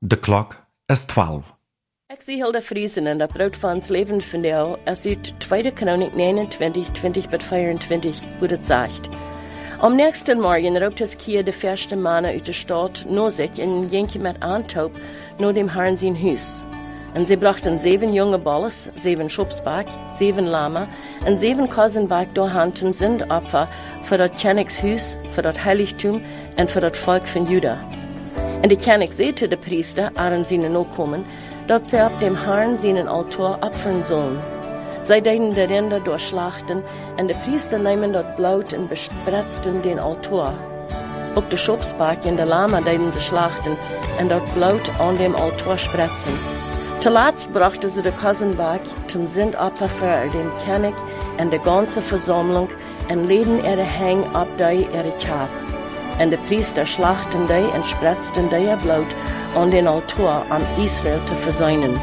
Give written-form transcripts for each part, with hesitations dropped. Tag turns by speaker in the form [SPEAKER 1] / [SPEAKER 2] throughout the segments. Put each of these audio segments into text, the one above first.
[SPEAKER 1] De klok is 12.
[SPEAKER 2] Ik zie Hilda Friesen en dat brood van ons leven van jou als uit 2 Chronik 29, 20-24, hoe het zegt. Am nächsten Morgen roopt es Kia de verste mannen uit de stad naar zich en ging met aantoop naar dem Herrn zijn huis. En ze brachten 7 jonge balles, 7 schopsbak, 7 lama en 7 kozenbak doorheen ten zendopfer voor dat Königshuis, voor dat heiligtum en voor dat volk van Juda. En de König zeide de priester, aan zijn nakomen, dat zij op dem Herrn zijn altaar opfern sollen. Zij deden de rinder doorslachten en de priester nemen dat bloed en bespretzten den altaar. Ook de schopsbak en de lama deden ze slachten en dat bloed aan dem altaar spretzen. Te laatst brachten ze de kozenbak zum zendopfer voor dem König en de ganze Versammlung en leden ihre hang op die ihre Kap. En de priester slachten die en spretzten die bloed aan den altaar om Israel te verzuinen.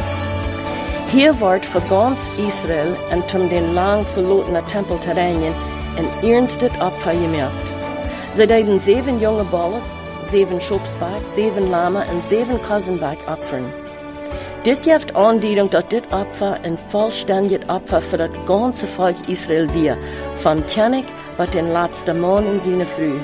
[SPEAKER 2] Hier wordt voor ganz Israel en om den lang verlotene tempel te reinigen een ernstig opfer gemerkt. Ze deden 7 jonge balles, 7 schopsbak, 7 lama en 7 kozenbak opfern. Dit geeft aanduiding dat dit opfer een vollständig opfer voor het ganze volk Israël weer, van König wat den laatste man in zijn Früh.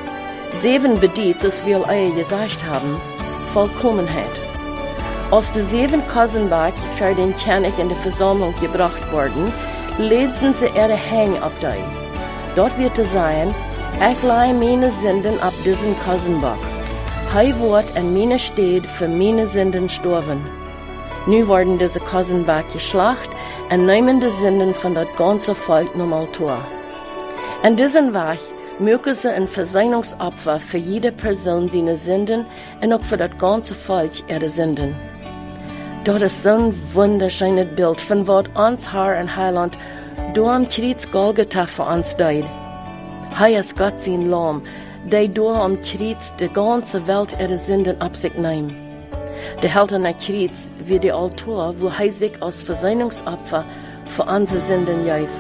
[SPEAKER 2] 7 bedient, zoals we al gezegd hebben, Vollkommenheit. Als de 7 kozenbak voor den König in de Versammlung gebracht worden, legden ze ihre hang op die. Dort wird te zijn, ik lei meine Sünden op diesen kozenbak. Hij wordt in meine Stede für meine Sünden sterben. Nu worden diese kozenbak geschlacht en nemen de Sünden van dat ganze volk zum Altar. En diesen Weg mögen sie ein Versöhnungsopfer für jede Person seine Sünden und auch für das ganze Volk ihre Sünden. Dort ist so ein wunderschönes Bild von was uns Herr und Heiland durch am Kreuz Golgatha für uns deed. Hij ist Gott sein Lamm, der durch am Kreuz die ganze Welt ihre Sünden auf sich nimmt. Der Held an der Kreuz wie der Altar, wo er sich als Versöhnungsopfer für unsere Sünden gab.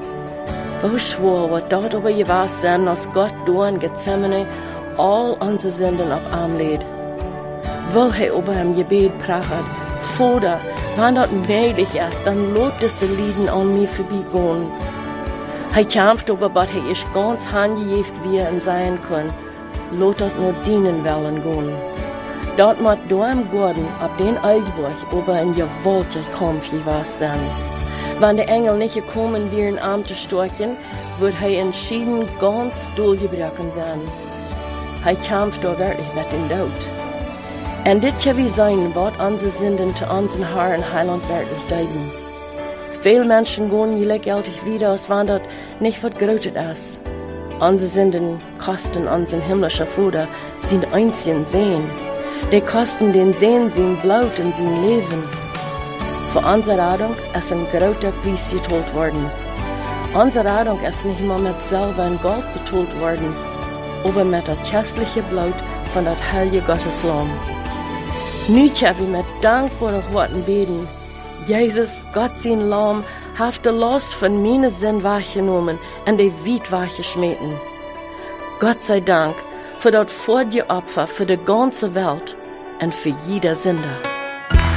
[SPEAKER 2] Wo schwor, wat dort aber gewas sein, als Gott durch in Gethsemane all unsere Sünden auf arm lädt. Wo er über ihm Gebet prachet, Vater, wenn das möglich ist, dann lot diese Lieden an mir vorbeigehen. Er kämpft aber, was er ist ganz handgejeft, wie er sein kann. Lot das nur dienen wollen gehen. Dort muss durch im Garten, ab den Altburg, über ein gewaltiger Kampf gewas sein. Wenn die Engel nicht gekommen wären, Arm zu storchen, wird er entschieden ganz durchgebrochen sein. Er kämpft da wirklich mit dem Tod. Und das kann wie sein, was unsere Sünden zu unseren Herrn und Heiland wirklich deuten. Viele Menschen gehen gleichgültig wieder, als wenn das nicht was Großes ist. Unsere Sünden kosten unseren himmlischen Vater sein einzigen Sehen. Die kosten den Sehen sein Blut und sein Leben. Für unsere Rettung ist ein großer Preis gezahlt worden. Unsere Rettung ist nicht mal mit Silber und Gold bezahlt worden, aber mit das köstliche Blut von das heilige Gottes Lamm. Nu können wir mit dankbaren Worten beten. Jesus, Gott sein Lamm, hat die Last von meinen Sünden weggenommen und die Weit weggeschmeten. Gott sei Dank für das Opfer für die ganze Welt und für jeder Sünder.